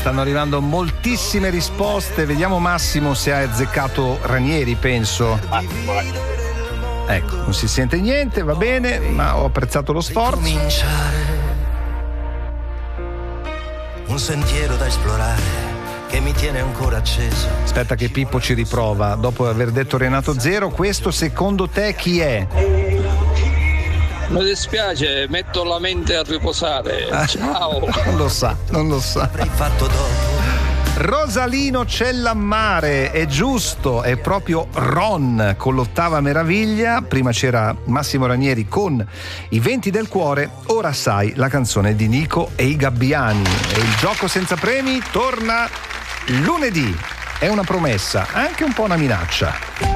stanno arrivando moltissime risposte. Vediamo Massimo se ha azzeccato Ranieri, penso. Ecco, non si sente niente, va bene, ma ho apprezzato lo sforzo. Un sentiero da esplorare che mi tiene ancora acceso. Aspetta che Pippo ci riprova. Dopo aver detto Renato Zero, questo secondo te chi è? Mi dispiace, metto la mente a riposare. Ciao. Non lo sa. Avrei fatto dopo. Rosalino Cellammare, è giusto, è proprio Ron con l'ottava meraviglia. Prima c'era Massimo Ranieri con I venti del cuore, ora sai la canzone di Nico e i Gabbiani. E il gioco senza premi torna lunedì. È una promessa, anche un po' una minaccia.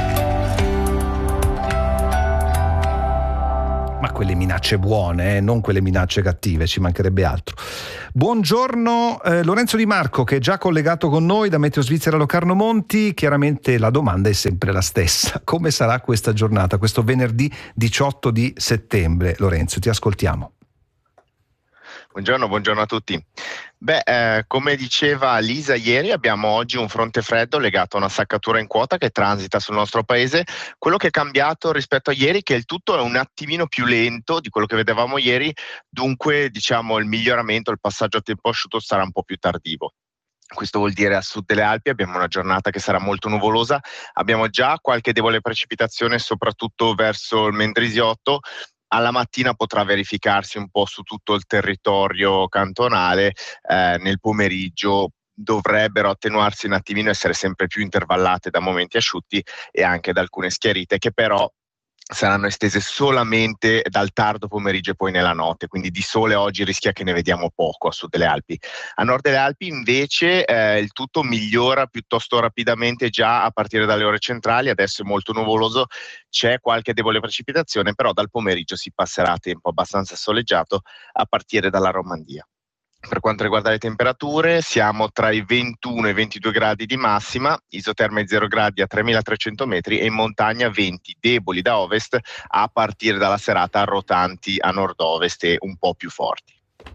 Ma quelle minacce buone, non quelle minacce cattive, ci mancherebbe altro. Buongiorno Lorenzo Di Marco, che è già collegato con noi da Meteo Svizzera Locarno Monti. Chiaramente la domanda è sempre la stessa: come sarà questa giornata, questo venerdì 18 di settembre? Lorenzo, ti ascoltiamo. Buongiorno a tutti. Come diceva Lisa ieri, abbiamo oggi un fronte freddo legato a una saccatura in quota che transita sul nostro paese. Quello che è cambiato rispetto a ieri è che il tutto è un attimino più lento di quello che vedevamo ieri, dunque diciamo il miglioramento, il passaggio a tempo asciutto sarà un po' più tardivo. Questo vuol dire a sud delle Alpi abbiamo una giornata che sarà molto nuvolosa, abbiamo già qualche debole precipitazione soprattutto verso il Mendrisiotto. Alla mattina potrà verificarsi un po' su tutto il territorio cantonale, nel pomeriggio dovrebbero attenuarsi un attimino, essere sempre più intervallate da momenti asciutti e anche da alcune schiarite che però saranno estese solamente dal tardo pomeriggio e poi nella notte, quindi di sole oggi rischia che ne vediamo poco a sud delle Alpi. A nord delle Alpi invece il tutto migliora piuttosto rapidamente già a partire dalle ore centrali, adesso è molto nuvoloso, c'è qualche debole precipitazione, però dal pomeriggio si passerà a tempo abbastanza soleggiato a partire dalla Romandia. Per quanto riguarda le temperature, siamo tra i 21 e i 22 gradi di massima, isoterme 0 gradi a 3.300 metri e in montagna venti deboli da ovest a partire dalla serata, rotanti a nord-ovest e un po' più forti.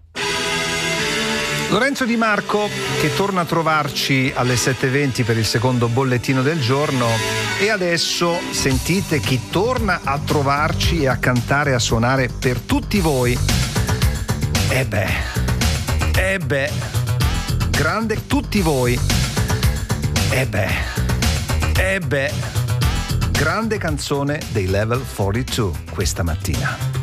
Lorenzo Di Marco che torna a trovarci alle 7:20 per il secondo bollettino del giorno. E adesso sentite chi torna a trovarci e a cantare e a suonare per tutti voi. Grande tutti voi. Grande canzone dei Level 42 questa mattina.